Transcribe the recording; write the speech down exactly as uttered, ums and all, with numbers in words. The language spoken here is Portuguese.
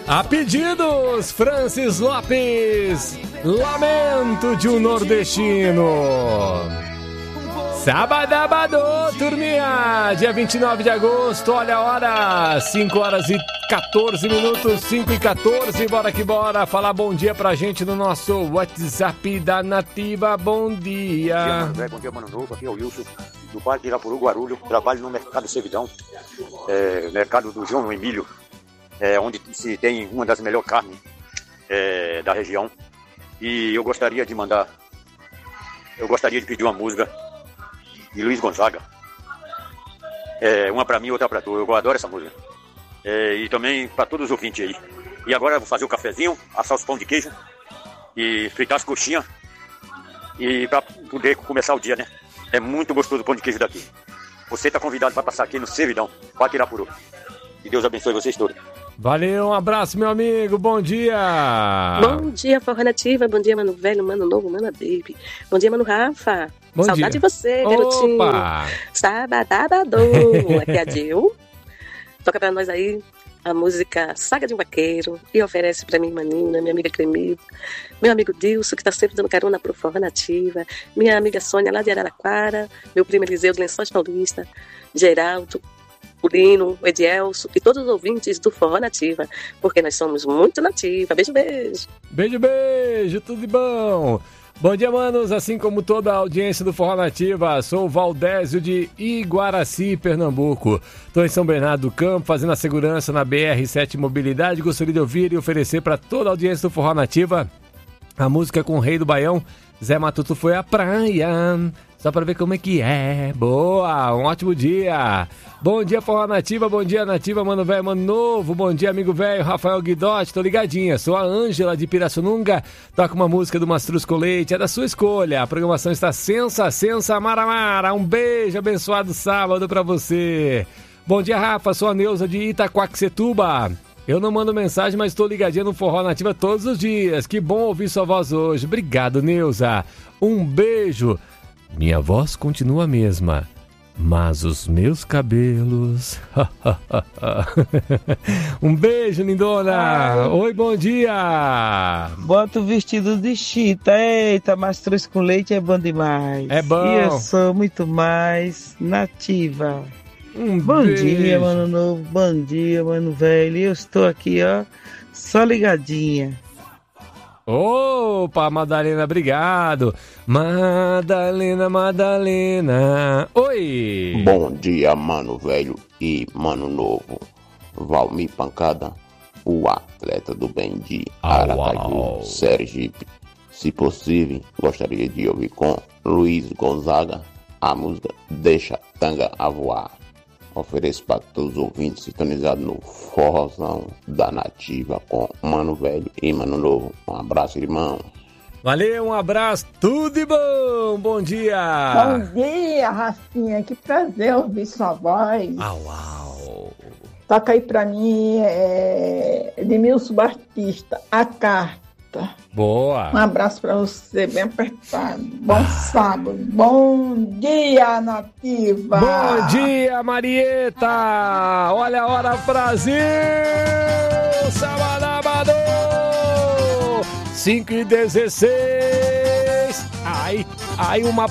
A pedidos, Francis Lopes, Lamento de um Nordestino. Sabadabado, turminha, dia vinte e nove de agosto, olha a hora, cinco horas e quatorze minutos, cinco e quatorze, bora que bora, falar bom dia pra gente no nosso WhatsApp da Nativa, bom dia. Bom dia, Mano Velho, bom dia, Mano Novo, aqui é o Wilson, do bairro de Irapuru, Guarulhos, trabalho no Mercado Servidão, é, mercado do João Emílio, é, onde se tem uma das melhores carnes é, da região, e eu gostaria de mandar, eu gostaria de pedir uma música de Luiz Gonzaga, é, uma pra mim e outra pra tu, eu adoro essa música, é, e também pra todos os ouvintes aí. E agora eu vou fazer o cafezinho, assar os pão de queijo e fritar as coxinhas e pra poder começar o dia, né? É muito gostoso o pão de queijo daqui. Você tá convidado para passar aqui no Servidão, para Irapuru. Que Deus abençoe vocês todos. Valeu, um abraço, meu amigo, bom dia! Bom dia, Forró Nativa, bom dia, Mano Velho, Mano Novo, Mano Baby. Bom dia, Mano Rafa. Bom Saudade dia. de você, garotinho. Opa! Sabadabado. Aqui é a Dil. Toca pra nós aí a música Saga de um Vaqueiro e oferece pra minha irmã Nina, minha amiga Cremilda, meu amigo Dilson, que tá sempre dando carona pro Forró Nativa, minha amiga Sônia lá de Araraquara, meu primo Eliseu de Lençóis Paulista, Geraldo, o Lino, o Edielso e todos os ouvintes do Forró Nativa, porque nós somos muito nativa. Beijo, beijo. Beijo, beijo, tudo de bom. Bom dia, manos, assim como toda a audiência do Forró Nativa, sou o Valdésio de Iguaraci, Pernambuco. Estou em São Bernardo do Campo, fazendo a segurança na B R sete Mobilidade. Gostaria de ouvir e oferecer para toda a audiência do Forró Nativa a música com o Rei do Baião, Zé Matuto Foi à Praia, só para ver como é que é. Boa, um ótimo dia. Bom dia, Forró Nativa, bom dia, Nativa, Mano Velho, Mano Novo, bom dia, amigo velho, Rafael Guidotti, tô ligadinha, sou a Ângela de Pirassununga, toca uma música do Mastruz com Leite, é da sua escolha, a programação está sensa, sensa, maramara, um beijo, abençoado sábado pra você. Bom dia, Rafa, sou a Neuza de Itaquaquecetuba. Eu não mando mensagem, mas estou ligadinha no Forró Nativa todos os dias, que bom ouvir sua voz hoje, obrigado, Neuza, um beijo. Minha voz continua a mesma, mas os meus cabelos... Um beijo, lindona! Ai. Oi, bom dia! Bota o vestido de chita. Eita, Mastruz com Leite é bom demais. É bom. E eu sou muito mais nativa. Um bom beijo. dia, Mano Novo. Bom dia, Mano Velho. Eu estou aqui, ó, só ligadinha. Opa, Madalena, obrigado. Madalena, Madalena. Oi. Bom dia, Mano Velho e Mano Novo. Valmir Pancada, o atleta do bem de Aracaju, Sergipe. Se possível, gostaria de ouvir com Luiz Gonzaga a música Deixa a Tanga a Voar. Ofereço para todos os ouvintes sintonizados no Forrozão da Nativa com Mano Velho e Mano Novo. Um abraço, irmão. Valeu, um abraço, tudo de bom, bom dia. Bom dia, Rafinha, que prazer ouvir sua voz. Au, au. Toca aí pra mim, é, Edmilson Batista, A Carta. Boa. Um abraço pra você, bem apertado. Bom sábado. Bom dia, Nativa. Bom dia, Marieta. Olha a hora, Brasil. Sabadabado. cinco e dezesseis. Ai, ai, uma